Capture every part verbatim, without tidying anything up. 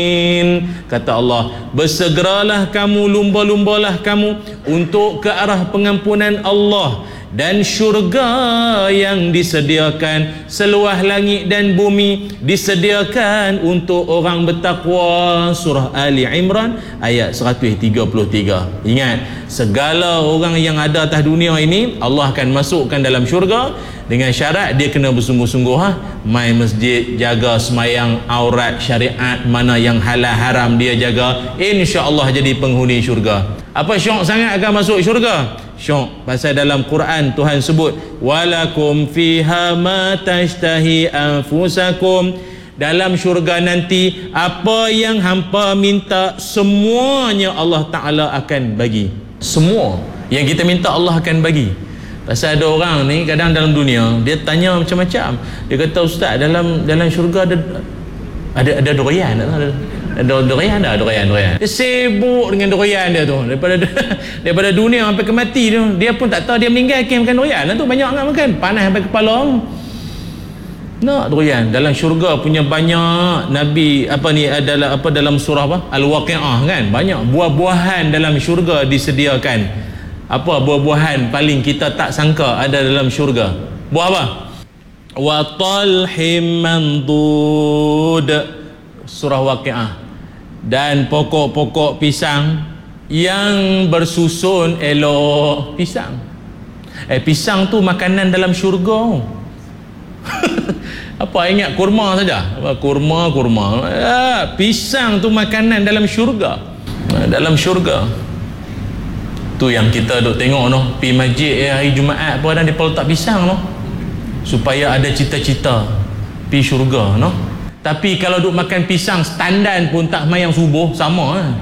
Kata Allah, bersegeralah kamu, lumba-lumbalah kamu untuk ke arah pengampunan Allah dan syurga yang disediakan seluas langit dan bumi, disediakan untuk orang bertakwa. Surah Ali Imran ayat seratus tiga puluh tiga. Ingat, segala orang yang ada atas dunia ini Allah akan masukkan dalam syurga dengan syarat dia kena bersungguh-sungguh, ha? Main masjid, jaga semayang, aurat, syariat, mana yang halal haram dia jaga, insya-Allah jadi penghuni syurga. Apa syok sangat akan masuk syurga? Syok pasal dalam Quran Tuhan sebut walakum fiha ma tashtahi anfusakum. Dalam syurga nanti apa yang hampa minta semuanya Allah Ta'ala akan bagi. Semua yang kita minta Allah akan bagi. Pasal ada orang ni kadang dalam dunia dia tanya macam-macam. Dia kata, ustaz, dalam dalam syurga ada ada ada durian tak? Ada ada durian dah, durian durian. Dia sibuk dengan durian dia tu. Daripada daripada dunia sampai ke mati tu, dia pun tak tahu dia meninggal ke makan durian. Lah tu banyak sangat makan, panas sampai kepala. Nak durian. Dalam syurga punya banyak nabi apa ni adalah apa dalam surah apa? Al-Waqiah kan? Banyak buah-buahan dalam syurga disediakan. Apa buah-buahan paling kita tak sangka ada dalam syurga? Buah apa? Wa talhim mandud, surah Waqiah. Dan pokok-pokok pisang yang bersusun elok. Pisang eh pisang tu makanan dalam syurga. Apa, ingat kurma saja? Apa, kurma kurma ah, pisang tu makanan dalam syurga. Dalam syurga tu yang kita duk tengok noh, pi masjid eh, hari Jumaat pun ada depa letak pisang noh, supaya ada cita-cita pi syurga noh. Tapi kalau duk makan pisang standan pun tak mayang subuh sama eh.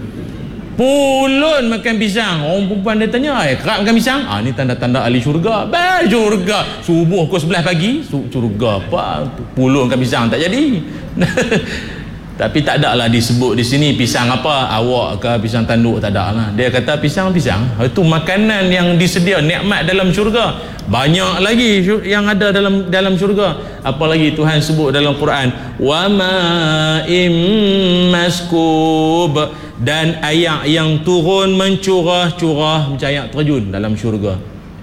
Pulun makan pisang. Orang perempuan dia tanya, eh kerap makan pisang? Ah, ni tanda-tanda ahli syurga. Bah, syurga subuh pukul sebelas pagi, syurga apa? Pulun makan pisang tak jadi. Tapi tak ada lah disebut di sini pisang apa, awak ke pisang tanduk, tak ada lah. Dia kata pisang-pisang itu makanan yang disedia, nikmat dalam syurga. Banyak lagi yang ada dalam dalam syurga. Apalagi Tuhan sebut dalam Quran, wa ma'im maskub, dan air yang turun mencurah-curah macam air terjun dalam syurga.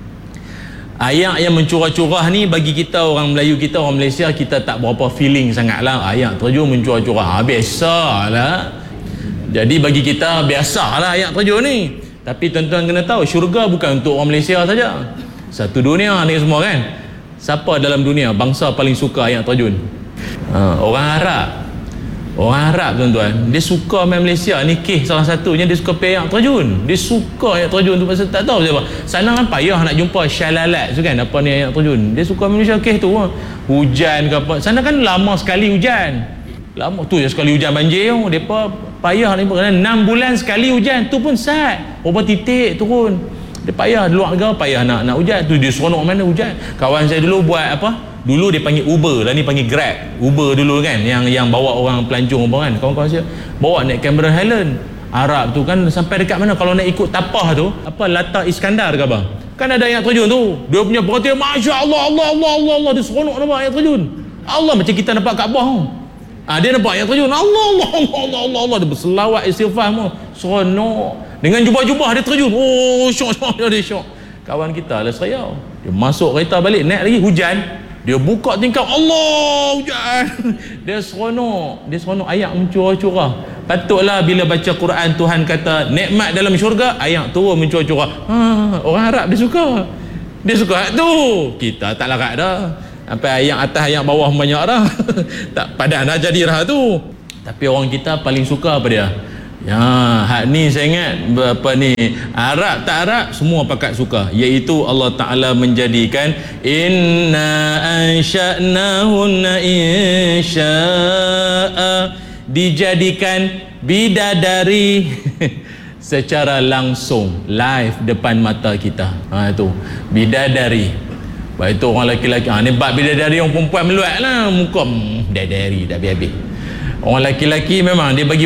Air yang mencurah-curah ni bagi kita orang Melayu, kita orang Malaysia, kita tak berapa feeling sangat lah. Air terjun mencurah-curah, ha, biasa lah. Jadi bagi kita biasa lah air terjun ni. Tapi tuan-tuan kena tahu, syurga bukan untuk orang Malaysia saja. Satu dunia ni semua kan. Siapa dalam dunia bangsa paling suka air terjun? Ha, orang Arab. Orang Arab tuan-tuan, dia suka main Malaysia ni, Keh salah satunya, dia suka pergi air terjun. Dia suka air terjun tu pasal tak tahu siapa. Sana kan payah nak jumpa syalalat tu kan, apa ni air terjun. Dia suka Malaysia Keh tu. Hujan ke apa. Sana kan lama sekali hujan. Lama tu je sekali hujan banjir. Depa payah ni enam bulan sekali hujan tu pun sat. Berapa titik turun. Dia payah luar negara, payah nak nak hujan. Tu dia seronok mana hujan. Kawan saya dulu buat apa? Dulu dia panggil Uber, lah ni panggil Grab. Uber dulu kan, yang yang bawa orang pelancong apa kan. Kawan-kawan saya bawa naik Cameron Highland. Arab tu kan sampai dekat mana kalau nak ikut tapah tu, apa Lata Iskandar ke apa? Kan ada air terjun tu. Dia punya perhatian, masya-Allah, Allah Allah Allah Allah, dia seronok nampak air terjun. Allah macam kita nampak Kaabah tu. Ah, dia nampak air terjun. Allah Allah Allah Allah Allah, Allah. Dia berselawat istighfar semua. Seronok. Dengan jubah-jubah dia terjun. Oh, syok-syok dia syok. Kawan kita lah Serayau. Dia masuk kereta balik, naik lagi hujan. Dia buka tingkap, Allah hujan. Dia seronok. Dia seronok, air mencurah-curah. Patutlah bila baca Quran Tuhan kata nikmat dalam syurga, air turun mencurah-curah. Ha, orang Arab dia suka. Dia suka tu. Kita tak larat dah. Sampai air atas air bawah banyak dah. Tak padan dah jadi dah tu. Tapi orang kita paling suka apa dia? Ya, hak ni saya ingat apa ni, Arab tak Arab semua pakat suka, iaitu Allah Taala menjadikan inna ansha'nahunna insya'a, dijadikan bidadari secara langsung live depan mata kita. Ha tu bidadari. Baik tu orang lelaki-lelaki, ha ni bab bidadari, orang perempuan meluat lah muka bidadari tak habis-habis. Orang lelaki-lelaki memang dia bagi